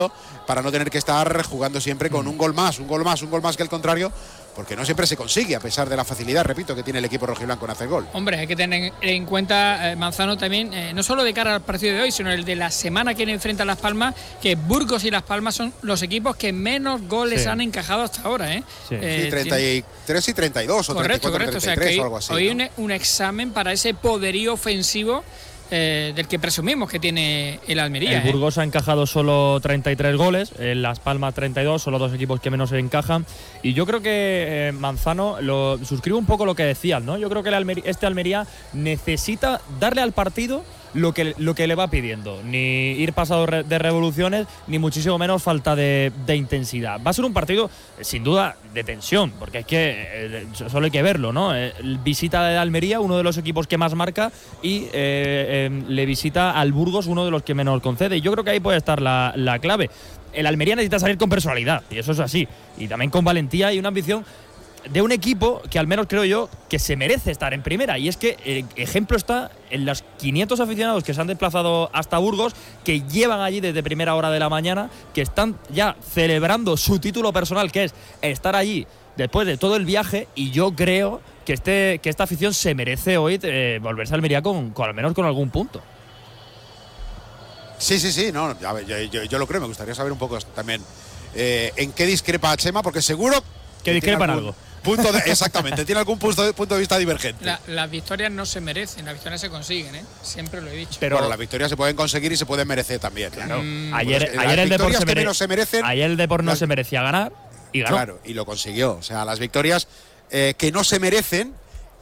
para no tener que estar jugando siempre con un gol más que el contrario, porque no siempre se consigue, a pesar de la facilidad, repito, que tiene el equipo rojiblanco en hacer gol. Hombre, hay que tener en cuenta, Manzano, también, no solo de cara al partido de hoy, sino el de la semana que enfrenta Las Palmas, que Burgos y Las Palmas son los equipos que menos goles han encajado hasta ahora. Sí, 33 y 32 o 34 correcto. 33 o sea, que o algo así. Hoy ¿no? un examen para ese poderío ofensivo del que presumimos que tiene el Almería. El Burgos ha encajado solo 33 goles, Las Palmas 32, son los dos equipos que menos se encajan. Y yo creo que, Manzano, suscribo un poco lo que decías, ¿no? Yo creo que este Almería necesita darle al partido lo que le va pidiendo. Ni ir pasado de revoluciones, ni muchísimo menos falta de intensidad. Va a ser un partido, sin duda, de tensión, porque es que solo hay que verlo, ¿no? Visita de Almería, uno de los equipos que más marca, y le visita al Burgos, uno de los que menos concede. Y yo creo que ahí puede estar la clave. El Almería necesita salir con personalidad, y eso es así. Y también con valentía y una ambición de un equipo que al menos creo yo que se merece estar en primera. Y es que el ejemplo está en los 500 aficionados que se han desplazado hasta Burgos, que llevan allí desde primera hora de la mañana, que están ya celebrando su título personal, que es estar allí después de todo el viaje. Y yo creo que esta afición se merece hoy volverse a Almería con al menos con algún punto. Sí, no, yo lo creo. Me gustaría saber un poco también en qué discrepa Chema, porque seguro que discrepa en algo. Exactamente, tiene algún punto de vista divergente. Las victorias no se merecen, las victorias se consiguen, siempre lo he dicho. Pero bueno, las victorias se pueden conseguir y se pueden merecer también. Claro. Ayer el Depor no se merecía ganar y ganó. Claro, y lo consiguió. O sea, las victorias que no se merecen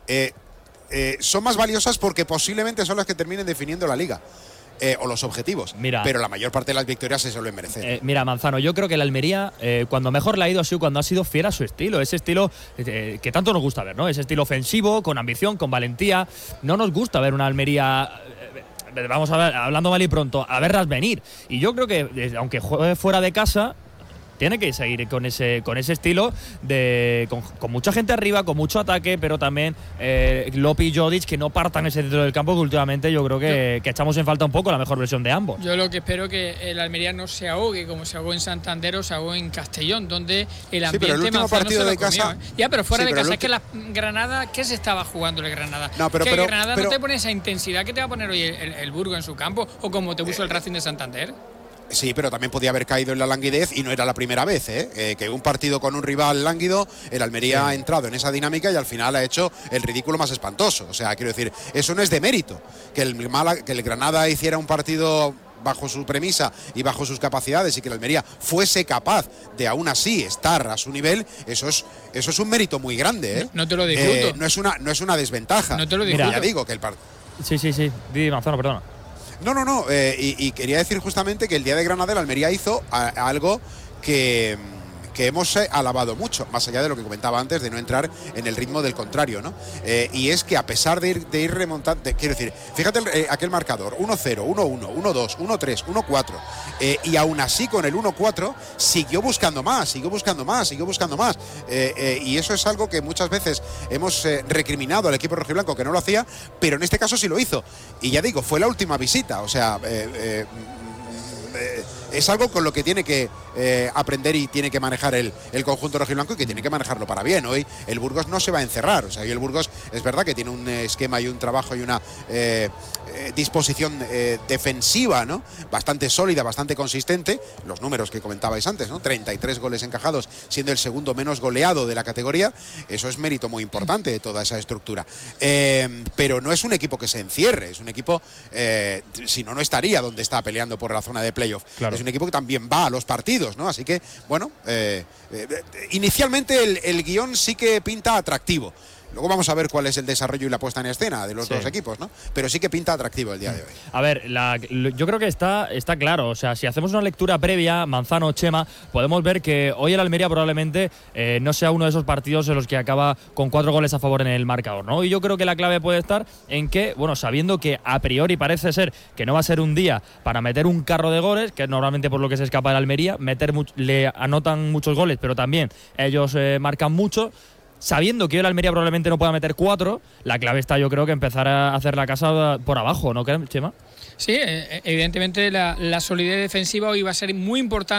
son más valiosas porque posiblemente son las que terminen definiendo la liga. O los objetivos, pero la mayor parte de las victorias se suelen merecer. Mira, Manzano, yo creo que la Almería, cuando mejor le ha ido, ha sido cuando ha sido fiel a su estilo, ese estilo que tanto nos gusta ver, ¿no? Ese estilo ofensivo, con ambición, con valentía. No nos gusta ver una Almería, vamos a ver, hablando mal y pronto, a verlas venir. Y yo creo que, aunque juegue fuera de casa, tiene que seguir con ese estilo con mucha gente arriba, con mucho ataque, pero también Lopi y Jodic que no partan ese centro del campo, que últimamente yo creo que echamos en falta un poco la mejor versión de ambos. Yo lo que espero es que el Almería no se ahogue como se ahogó en Santander o se ahogó en Castellón, donde el ambiente pero el último partido de casa. Ya, pero fuera de casa, es que la Granada, ¿qué se estaba jugando el Granada? No, pero Granada no te pone esa intensidad que te va a poner hoy el Burgos en su campo, o como te puso el Racing de Santander. Sí, pero también podía haber caído en la languidez y no era la primera vez, que un partido con un rival lánguido, el Almería ha entrado en esa dinámica y al final ha hecho el ridículo más espantoso. O sea, quiero decir, eso no es de mérito. Que el Granada hiciera un partido bajo su premisa y bajo sus capacidades y que el Almería fuese capaz de aún así estar a su nivel, eso es un mérito muy grande. No te lo discuto. No es una desventaja. No te lo discuto. Ya digo que el partido. Sí. Di Manzano, perdona. No. Y quería decir justamente que el día de Granada el Almería hizo algo que hemos alabado mucho, más allá de lo que comentaba antes, de no entrar en el ritmo del contrario, ¿no? Y es que a pesar de ir remontando, quiero decir, fíjate aquel marcador, 1-0, 1-1, 1-2, 1-3, 1-4, y aún así con el 1-4 siguió buscando más, y eso es algo que muchas veces hemos recriminado al equipo rojiblanco que no lo hacía, pero en este caso sí lo hizo. Y ya digo, fue la última visita, o sea, es algo con lo que tiene que aprender y tiene que manejar el conjunto rojiblanco y que tiene que manejarlo para bien. Hoy el Burgos no se va a encerrar, o sea, hoy el Burgos es verdad que tiene un esquema y un trabajo y una disposición defensiva, ¿no? Bastante sólida, bastante consistente. Los números que comentabais antes, ¿no? 33 goles encajados, siendo el segundo menos goleado de la categoría. Eso es mérito muy importante de toda esa estructura. Pero no es un equipo que se encierre, es un equipo, si no estaría donde está peleando por la zona de playoff. Claro. Es un equipo que también va a los partidos, ¿no? Así que, bueno, inicialmente el guión sí que pinta atractivo. Luego vamos a ver cuál es el desarrollo y la puesta en escena de los dos equipos, ¿no? Pero sí que pinta atractivo el día de hoy. A ver, yo creo que está claro. O sea, si hacemos una lectura previa, Manzano, Chema, podemos ver que hoy el Almería probablemente no sea uno de esos partidos en los que acaba con 4 goles a favor en el marcador, ¿no? Y yo creo que la clave puede estar en que, bueno, sabiendo que a priori parece ser que no va a ser un día para meter un carro de goles, que es normalmente por lo que se escapa el Almería, le anotan muchos goles, pero también ellos marcan mucho. Sabiendo que hoy el Almería probablemente no pueda meter 4, la clave está, yo creo, que empezar a hacer la casa por abajo, ¿no crees, Chema? Sí, evidentemente la solidez defensiva hoy va a ser muy importante.